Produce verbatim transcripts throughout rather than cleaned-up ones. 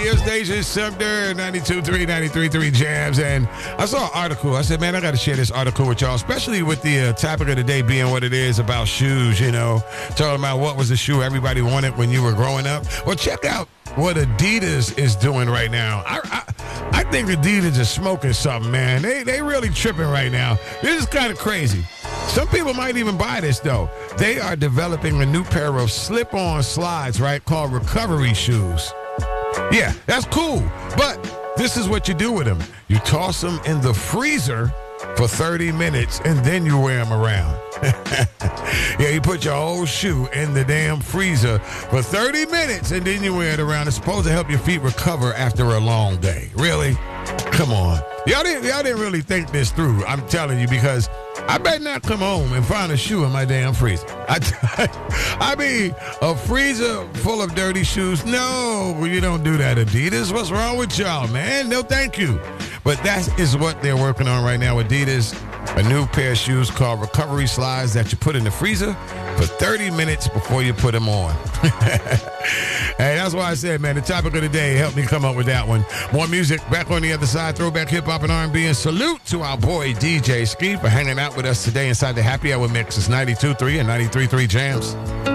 radio station, Sumter, ninety-two point three, ninety-three point three Jams. And I saw an article. I said, man, I got to share this article with y'all, especially with the uh, topic of the day being what it is about shoes, you know, talking about what was the shoe everybody wanted when you were growing up. Well, check out what Adidas is doing right now. I, I, I think Adidas is smoking something, man. They, they really tripping right now. This is kind of crazy. Some people might even buy this, though. They are developing a new pair of slip-on slides, right, called recovery shoes. Yeah, that's cool. But this is what you do with them. You toss them in the freezer for thirty minutes, and then you wear them around. Yeah, you put your old shoe in the damn freezer for thirty minutes, and then you wear it around. It's supposed to help your feet recover after a long day. Really? Come on. Y'all didn't, y'all didn't really think this through, I'm telling you, because I better not come home and find a shoe in my damn freezer. I, I mean, a freezer full of dirty shoes? No, you don't do that, Adidas. What's wrong with y'all, man? No, thank you. But that is what they're working on right now, Adidas. A new pair of shoes called recovery slides that you put in the freezer for thirty minutes before you put them on. Hey, that's why I said, man, the topic of the day helped me come up with that one. More music back on the other side, throwback hip-hop and R and B. And salute to our boy D J Ski for hanging out with us today inside the Happy Hour Mix. It's ninety-two point three and ninety-three point three Jams.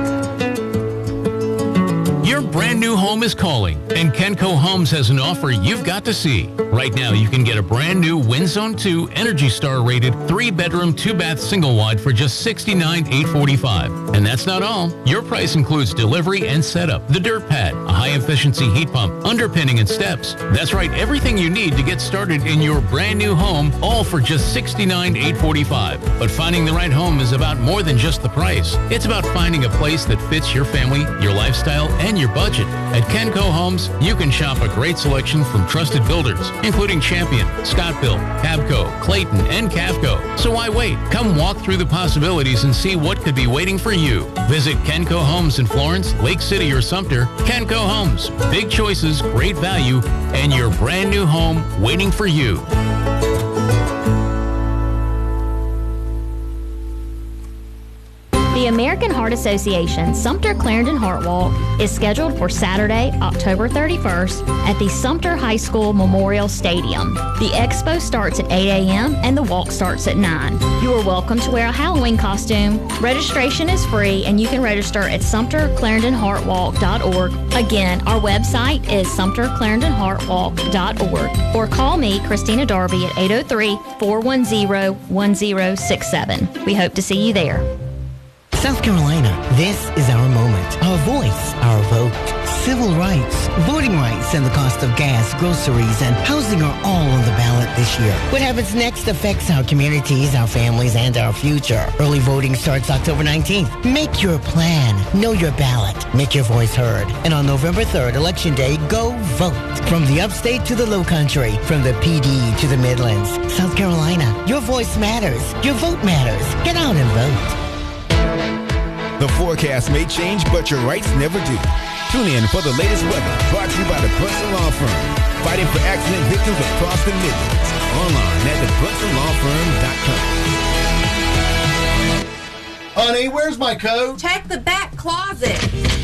Your brand new home is calling, and Kenco Homes has an offer you've got to see. Right now, you can get a brand new WinZone two Energy Star rated three bedroom, two bath single wide for just sixty-nine thousand eight hundred forty-five dollars. And that's not all. Your price includes delivery and setup, the dirt pad, a high efficiency heat pump, underpinning and steps. That's right, everything you need to get started in your brand new home, all for just sixty-nine thousand eight hundred forty-five dollars. But finding the right home is about more than just the price. It's about finding a place that fits your family, your lifestyle, and your budget. At Kenco Homes, you can shop a great selection from trusted builders, including Champion, Scott-Built, Habco, Clayton, and Cavco. So why wait? Come walk through the possibilities and see what could be waiting for you. Visit Kenco Homes in Florence, Lake City, or Sumter. Kenco Homes, big choices, great value, and your brand new home waiting for you. The American Heart Association Sumter Clarendon Heart Walk is scheduled for Saturday, October thirty-first at the Sumter High School Memorial Stadium. The expo starts at eight a.m. and the walk starts at nine. You are welcome to wear a Halloween costume. Registration is free and you can register at sumter clarendon heart walk dot org. Again, our website is sumter clarendon heart walk dot org or call me, Christina Darby, at eight oh three, four one zero, one zero six seven. We hope to see you there. South Carolina, this is our moment, our voice, our vote. Civil rights, voting rights, and the cost of gas, groceries, and housing are all on the ballot this year. What happens next affects our communities, our families, and our future. Early voting starts October nineteenth. Make your plan. Know your ballot. Make your voice heard. And on November third, Election Day, go vote. From the upstate to the low country, from the P D to the Midlands, South Carolina, your voice matters. Your vote matters. Get out and vote. The forecast may change, but your rights never do. Tune in for the latest weather, brought to you by the Brunson Law Firm, fighting for accident victims across the Midlands. Online at the brunson law firm dot com. Honey, where's my coat? Check the back closet.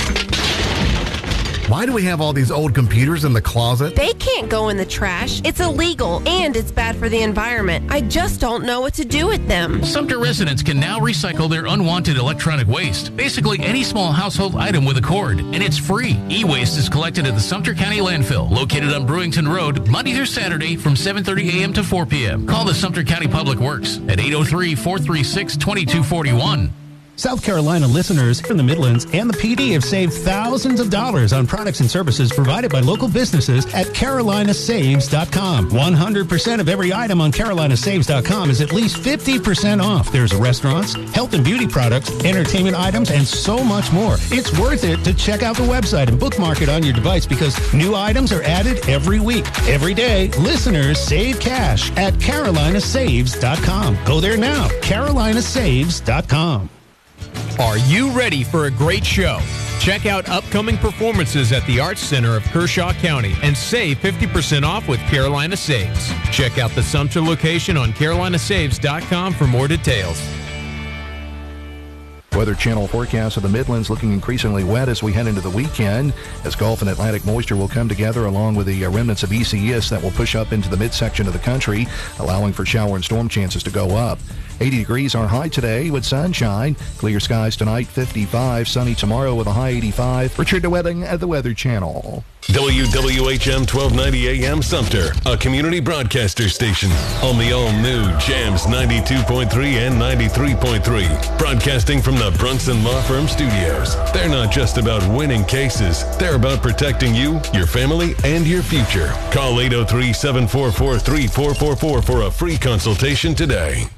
Why do we have all these old computers in the closet? They can't go in the trash. It's illegal, and it's bad for the environment. I just don't know what to do with them. Sumter residents can now recycle their unwanted electronic waste. Basically any small household item with a cord, and it's free. E-waste is collected at the Sumter County Landfill, located on Brewington Road, Monday through Saturday from seven thirty a.m. to four p.m. Call the Sumter County Public Works at eight oh three, four three six, two two four one. South Carolina listeners in the Midlands and the P D have saved thousands of dollars on products and services provided by local businesses at carolina saves dot com. one hundred percent of every item on carolina saves dot com is at least fifty percent off. There's restaurants, health and beauty products, entertainment items, and so much more. It's worth it to check out the website and bookmark it on your device because new items are added every week. Every day, listeners save cash at carolina saves dot com. Go there now, carolina saves dot com. Are you ready for a great show? Check out upcoming performances at the Arts Center of Kershaw County and save fifty percent off with Carolina Saves. Check out the Sumter location on carolina saves dot com for more details. Weather Channel forecast of the Midlands looking increasingly wet as we head into the weekend, as Gulf and Atlantic moisture will come together along with the remnants of east that will push up into the midsection of the country, allowing for shower and storm chances to go up. eighty degrees our high today with sunshine. Clear skies tonight, fifty-five. Sunny tomorrow with a high eighty-five. Richard DeWetting at the Weather Channel. W W H M twelve ninety A M Sumter, a community broadcaster station on the all-new Jams ninety-two point three and ninety-three point three. Broadcasting from the Brunson Law Firm Studios. They're not just about winning cases. They're about protecting you, your family, and your future. Call eight oh three, seven four four, three four four four for a free consultation today.